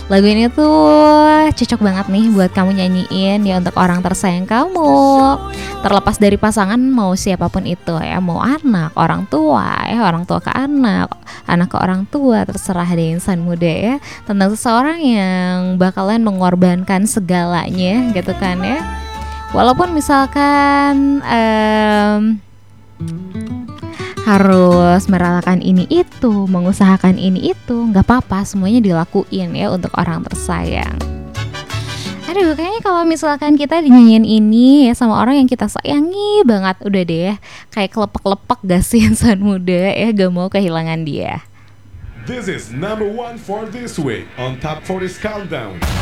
Lagu ini tuh cocok banget nih buat kamu nyanyiin ya untuk orang tersayang kamu. Terlepas dari pasangan mau siapapun itu ya, mau anak, orang tua ya, orang tua ke anak ke orang tua, terserah deh insan muda ya. Tentang seseorang yang bakalan mengorbankan segalanya gitu kan ya. Walaupun misalkan harus merelakan ini itu, mengusahakan ini itu, nggak apa-apa, semuanya dilakuin ya untuk orang tersayang. Aduh, kayaknya kalau misalkan kita dinyanyiin ini ya sama orang yang kita sayangi banget, udah deh ya, kayak kelepek-lepek gak sih insan muda ya, gak mau kehilangan dia. This is number one for this week on Top 40's Countdown.